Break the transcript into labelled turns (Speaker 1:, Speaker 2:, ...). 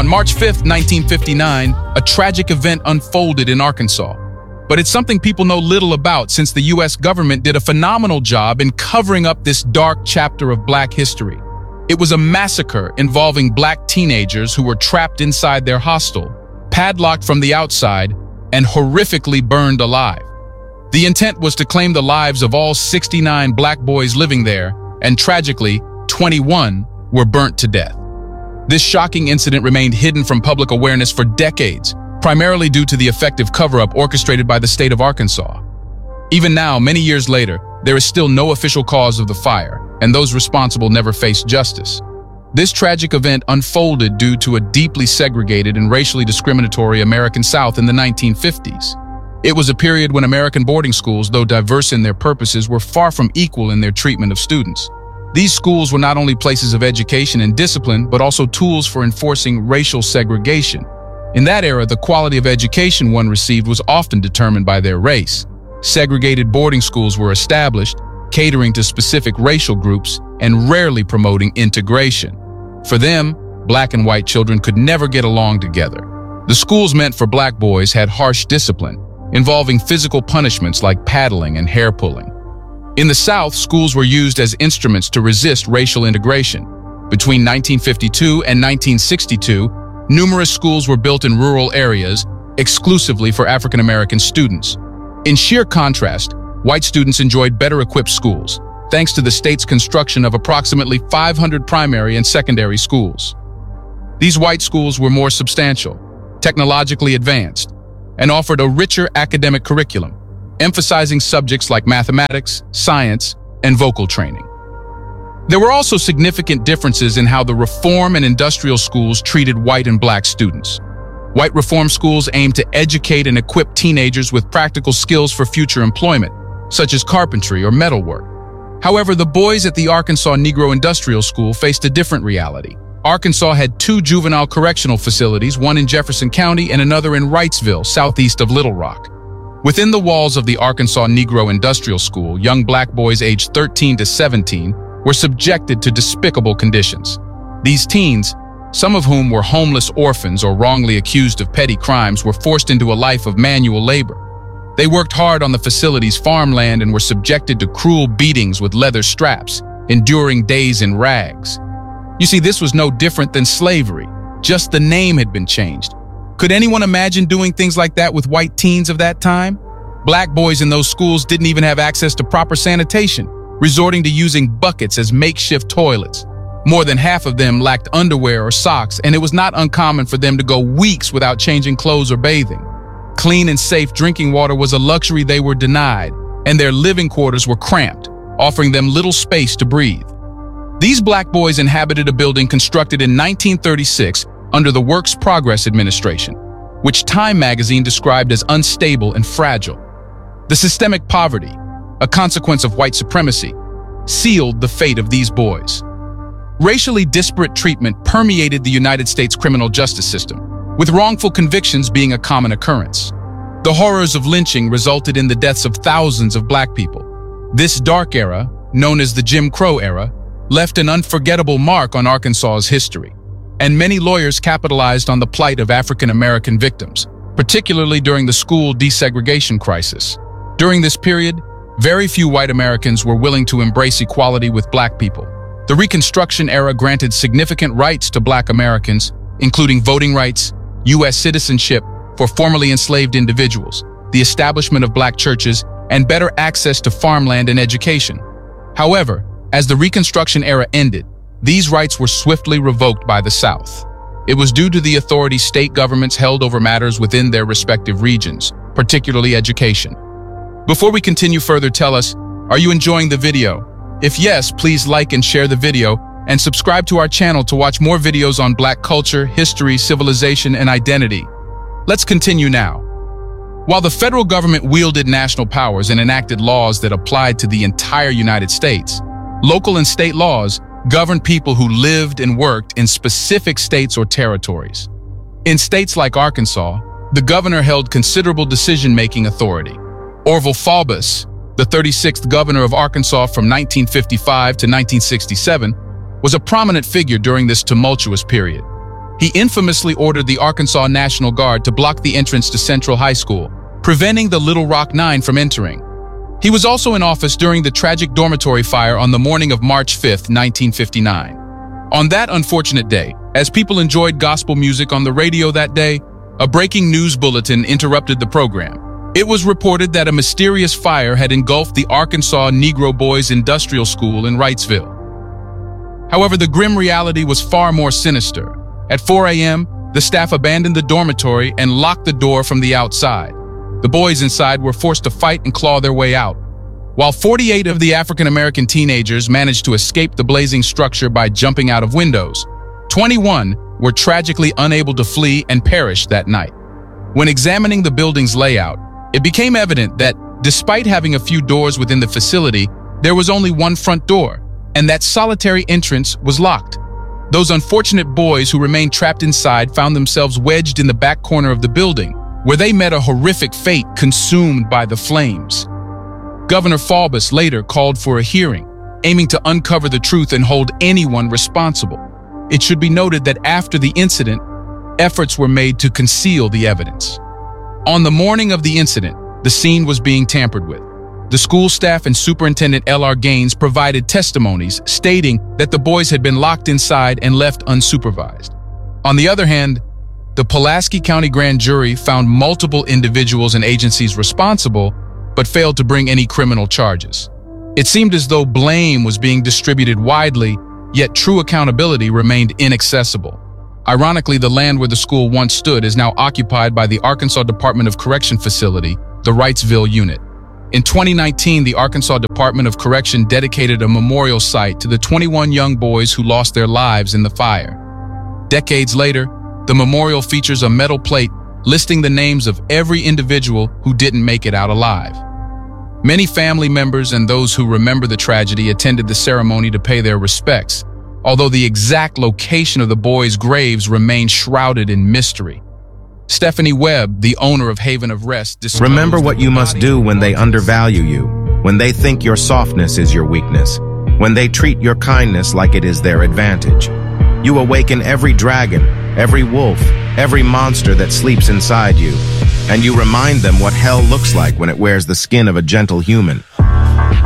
Speaker 1: On March 5th, 1959, a tragic event unfolded in Arkansas. But it's something people know little about since the U.S. government did a phenomenal job in covering up this dark chapter of Black history. It was a massacre involving Black teenagers who were trapped inside their hostel, padlocked from the outside, and horrifically burned alive. The intent was to claim the lives of all 69 Black boys living there, and tragically, 21 were burnt to death. This shocking incident remained hidden from public awareness for decades, primarily due to the effective cover-up orchestrated by the state of Arkansas. Even now, many years later, there is still no official cause of the fire, and those responsible never faced justice. This tragic event unfolded due to a deeply segregated and racially discriminatory American South in the 1950s. It was a period when American boarding schools, though diverse in their purposes, were far from equal in their treatment of students. These schools were not only places of education and discipline, but also tools for enforcing racial segregation. In that era, the quality of education one received was often determined by their race. Segregated boarding schools were established, catering to specific racial groups and rarely promoting integration. For them, Black and white children could never get along together. The schools meant for Black boys had harsh discipline, involving physical punishments like paddling and hair pulling. In the South, schools were used as instruments to resist racial integration. Between 1952 and 1962, numerous schools were built in rural areas exclusively for African American students. In sheer contrast, white students enjoyed better-equipped schools, thanks to the state's construction of approximately 500 primary and secondary schools. These white schools were more substantial, technologically advanced, and offered a richer academic curriculum, emphasizing subjects like mathematics, science, and vocal training. There were also significant differences in how the reform and industrial schools treated white and Black students. White reform schools aimed to educate and equip teenagers with practical skills for future employment, such as carpentry or metalwork. However, the boys at the Arkansas Negro Industrial School faced a different reality. Arkansas had two juvenile correctional facilities, one in Jefferson County and another in Wrightsville, southeast of Little Rock. Within the walls of the Arkansas Negro Industrial School, young Black boys aged 13 to 17 were subjected to despicable conditions. These teens, some of whom were homeless orphans or wrongly accused of petty crimes, were forced into a life of manual labor. They worked hard on the facility's farmland and were subjected to cruel beatings with leather straps, enduring days in rags. You see, this was no different than slavery, just the name had been changed. Could anyone imagine doing things like that with white teens of that time? Black boys in those schools didn't even have access to proper sanitation, resorting to using buckets as makeshift toilets. More than half of them lacked underwear or socks, and it was not uncommon for them to go weeks without changing clothes or bathing. Clean and safe drinking water was a luxury they were denied, and their living quarters were cramped, offering them little space to breathe. These Black boys inhabited a building constructed in 1936 under the Works Progress Administration, which Time magazine described as unstable and fragile. The systemic poverty, a consequence of white supremacy, sealed the fate of these boys. Racially disparate treatment permeated the United States criminal justice system, with wrongful convictions being a common occurrence. The horrors of lynching resulted in the deaths of thousands of Black people. This dark era, known as the Jim Crow era, left an unforgettable mark on Arkansas's history, and many lawyers capitalized on the plight of African American victims, particularly during the school desegregation crisis. During this period, very few white Americans were willing to embrace equality with Black people. The Reconstruction era granted significant rights to Black Americans, including voting rights, U.S. citizenship for formerly enslaved individuals, the establishment of Black churches, and better access to farmland and education. However, as the Reconstruction era ended, these rights were swiftly revoked by the South. It was due to the authority state governments held over matters within their respective regions, particularly education. Before we continue further, tell us, are you enjoying the video? If yes, please like and share the video, and subscribe to our channel to watch more videos on Black culture, history, civilization, and identity. Let's continue now. While the federal government wielded national powers and enacted laws that applied to the entire United States, local and state laws governed people who lived and worked in specific states or territories. In states like Arkansas, the governor held considerable decision-making authority. Orville Faubus, the 36th governor of Arkansas from 1955 to 1967, was a prominent figure during this tumultuous period. He infamously ordered the Arkansas National Guard to block the entrance to Central High School, preventing the Little Rock Nine from entering. He was also in office during the tragic dormitory fire on the morning of March 5, 1959. On that unfortunate day, as people enjoyed gospel music on the radio that day, a breaking news bulletin interrupted the program. It was reported that a mysterious fire had engulfed the Arkansas Negro Boys Industrial School in Wrightsville. However, the grim reality was far more sinister. At 4 a.m., the staff abandoned the dormitory and locked the door from the outside. The boys inside were forced to fight and claw their way out. While 48 of the African-American teenagers managed to escape the blazing structure by jumping out of windows, 21 were tragically unable to flee and perished that night. When examining the building's layout, it became evident that, despite having a few doors within the facility, there was only one front door, and that solitary entrance was locked. Those unfortunate boys who remained trapped inside found themselves wedged in the back corner of the building, where they met a horrific fate, consumed by the flames. Governor Faubus later called for a hearing, aiming to uncover the truth and hold anyone responsible. It should be noted that after the incident, efforts were made to conceal the evidence. On the morning of the incident, the scene was being tampered with. The school staff and Superintendent L.R. Gaines provided testimonies stating that the boys had been locked inside and left unsupervised. On the other hand, the Pulaski County Grand Jury found multiple individuals and agencies responsible, but failed to bring any criminal charges. It seemed as though blame was being distributed widely, yet true accountability remained inaccessible. Ironically, the land where the school once stood is now occupied by the Arkansas Department of Correction facility, the Wrightsville unit. In 2019, the Arkansas Department of Correction dedicated a memorial site to the 21 young boys who lost their lives in the fire. Decades later, the memorial features a metal plate listing the names of every individual who didn't make it out alive. Many family members and those who remember the tragedy attended the ceremony to pay their respects, although the exact location of the boys' graves remained shrouded in mystery. Stephanie Webb, the owner of Haven of Rest,
Speaker 2: remember what you must do when they undervalue you, when they think your softness is your weakness, when they treat your kindness like it is their advantage. You awaken every dragon, every wolf, every monster that sleeps inside you, and you remind them what hell looks like when it wears the skin of a gentle human.